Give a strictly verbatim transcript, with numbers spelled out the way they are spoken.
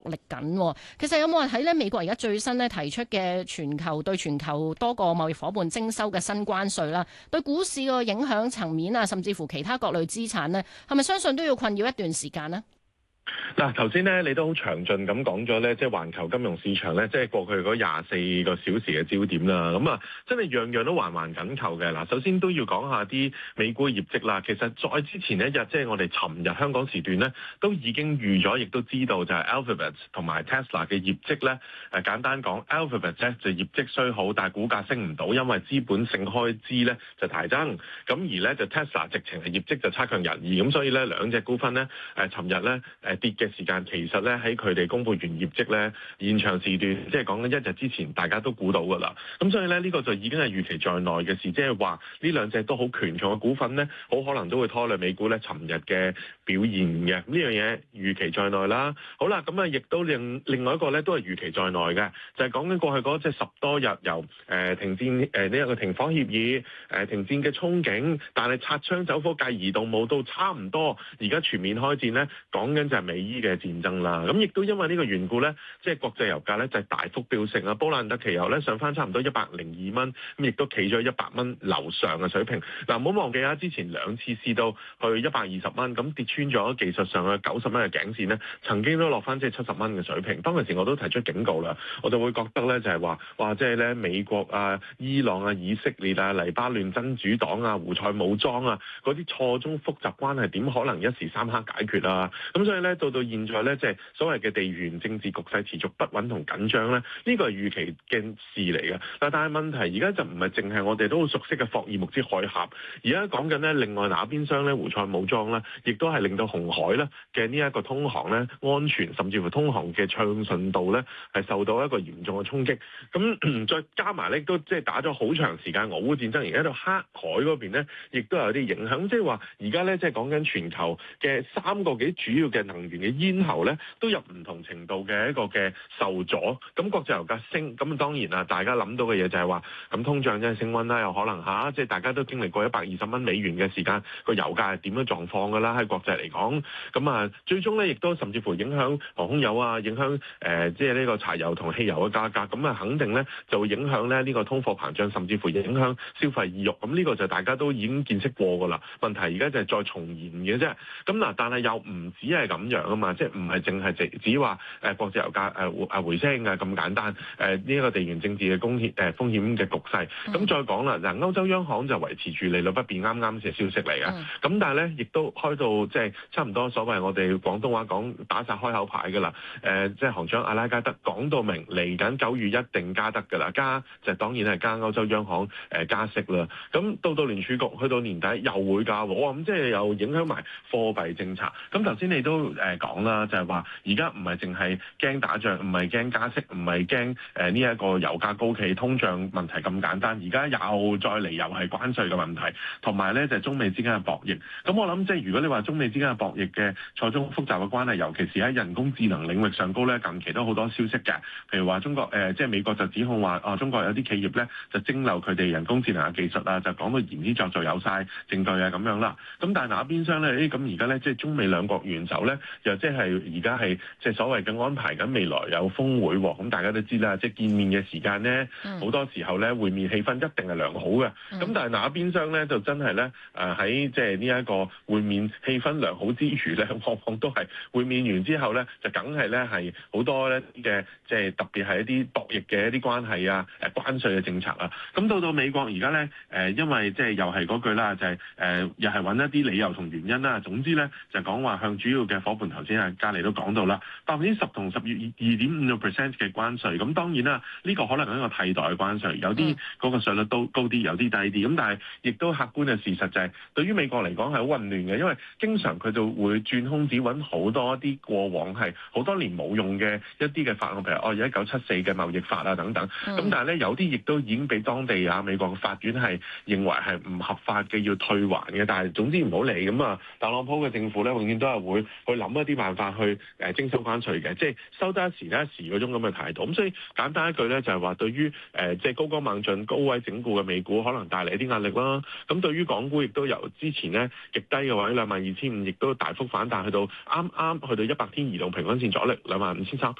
力緊。其實有冇人睇咧美國而家最新咧提出嘅全球對全球多個貿易夥伴徵收嘅新關稅啦，對股市個影響層面啊，甚至乎其他各類資產呢，係咪相信都要困擾一段時間呢？ 嗱，頭先咧你都好詳盡咁講咗咧，即係環球金融市場咧，即係過去嗰廿四個小時嘅焦點啦。咁啊，真係樣樣都環環緊扣嘅。嗱，首先都要講下啲美股業績啦。其實再之前一日，即係我哋尋日香港時段咧，都已經預咗，亦都知道就係 Alphabet 同埋 Tesla 嘅業績咧。誒，簡單講 Alphabet 咧就業績雖好，但係股價升唔到，因為資本性開支咧就大增。咁而咧就 Tesla 直情係業績就差強人意，咁所以咧兩隻股份咧誒，尋日咧誒跌嘅時間，其實咧喺佢哋公佈完業績咧，現場時段即係講緊一日之前，大家都估到㗎啦。咁所以咧呢個就已經係預期在內嘅事，即係話呢兩隻都好權重嘅股份咧，好可能都會拖累美股咧尋日嘅表現嘅。呢樣嘢預期在內啦。好啦，咁啊亦都另另外一個咧都係預期在內嘅，就係講緊過去嗰即係十多日由誒停戰誒呢一個停火協議誒停戰嘅憧憬，但係擦槍走火繼而動武到差唔多，而家全面開戰咧，講緊就係美伊嘅戰爭啦。咁亦都因為呢個緣故咧，即係國際油價咧就係大幅飆升啊！布蘭特期油咧上翻差唔多一百零二蚊，咁亦都企咗一百蚊樓上嘅水平。嗱，唔好忘記啊，之前兩次試到去一百二十蚊，咁跌穿咗技術上嘅九十蚊嘅頸線咧，曾經都落翻即係七十蚊嘅水平。當其時我都提出警告啦，我就會覺得咧就係話，哇！即係咧美國啊、伊朗啊、以色列啊、黎巴嫩真主黨啊、胡塞武裝啊嗰啲錯綜複雜關係，點可能一時三刻解決啊？咁所以咧到到現在咧，即係所謂嘅地緣政治局勢持續不穩同緊張咧，呢個係預期嘅事嚟嘅。嗱，但係問題而家就唔係淨係我哋都好熟悉嘅霍爾木茲海峽，而家講緊咧另外那邊廂咧胡塞武裝咧，亦都係令到紅海咧嘅呢一個通航咧安全，甚至乎通航嘅暢順度咧係受到一個嚴重嘅衝擊。咁再加埋咧都即係打咗好長時間俄烏戰爭，而家到黑海嗰邊咧，亦都有啲影響。即係話而家咧即係講緊全球嘅三個幾主要嘅能源嘅咽喉咧，都有唔同程度嘅一個嘅受阻。咁國際油價升，咁當然啦，大家諗到嘅嘢就係話，咁通脹真係升溫啦，有可能嚇、啊，即係大家都經歷過一百二十蚊美元嘅時間，個油價係點樣狀況㗎啦？喺國際嚟講，咁啊，最終咧亦都甚至乎影響航空油啊，影響誒、呃、即係呢個柴油同汽油嘅價格，咁啊肯定咧就會影響咧呢個通貨膨脹，甚至乎影響消費意欲。咁呢個就大家都已經見識過㗎啦。問題而家就係再重現嘅啫。咁嗱，但係又唔止係咁樣啊嘛，即係唔係淨係只只話誒國際油價誒誒回升啊咁簡單。誒呢一個地緣政治嘅風險誒風險嘅局勢。咁再講啦，嗱歐洲央行就維持住利率不變，啱啱嘅消息嚟嘅。咁但係咧，亦都開到即係差唔多所謂我哋廣東話講打晒開口牌㗎啦。誒即係行長阿拉加德講到明，嚟緊九月一定加得㗎啦，加就當然係加歐洲央行誒加息啦。咁到到聯儲局去到年底又會加喎，咁即係又影響埋貨幣政策。咁頭先你都誒講啦，就係話而家唔係淨係驚打仗，唔係驚加息，唔係驚誒呢一個油價高企、通脹問題咁簡單。而家又再嚟又係關稅嘅問題，同埋咧就係中美之間嘅博弈。咁我諗即係如果你話中美之間嘅博弈嘅錯綜複雜嘅關係，尤其是喺人工智能領域上高咧，近期都好多消息嘅。譬如話中國誒、呃，即係美國就指控話，哦、啊、中國有啲企業咧就蒸餾佢哋人工智能嘅技術啊，就講到言之鑿鑿有晒證據啊咁樣啦。咁但係那邊廂咧，誒咁而家咧即係中美兩國元首咧，又即係而家係即係所謂嘅安排緊未來有峰會喎。咁大家都知啦，即係見面嘅時間咧，好多時候咧會面氣氛一定係良好嘅。咁但係那邊廂咧就真係咧誒喺即係呢一個會面氣氛良好之餘咧，往往都係會面完之後咧就梗係咧係好多咧嘅即係特別係一啲博弈嘅一啲關係啊，誒關稅嘅政策啊。咁到到美國而家咧誒，因為即係又係嗰句啦，就係、是、誒、呃、又係揾一啲理由同原因啦。總之咧就講話向主要嘅伙伴，頭先阿嘉莉都講到啦，百分之十同十月二點五個 percent 嘅關稅。咁當然啦，呢、這個可能係一個替代嘅關稅，有啲嗰個稅率都高啲，有啲低啲。咁但係亦都客觀嘅事實就係、是，對於美國嚟講係好混亂嘅，因為經常佢就會轉空子揾好多一啲過往係好多年冇用嘅一啲嘅法案，譬如哦一九七四嘅貿易法啊等等。咁但係咧有啲亦都已經俾當地啊美國嘅法院係認為係唔合法嘅，要退還嘅。但係總之唔好理咁啊，特朗普嘅政府咧永遠都係會去諗諗一啲辦法去誒徵收關稅嘅，即係收得一時得一時嗰種咁嘅態度。咁所以簡單一句咧，就係話對於誒即係高歌猛進、高位整固嘅美股，可能帶嚟一啲壓力啦。咁對於港股，亦都由之前咧極低嘅位兩萬二千五，亦都大幅反彈去到啱啱去到一百天移動平均線阻力兩萬五千三。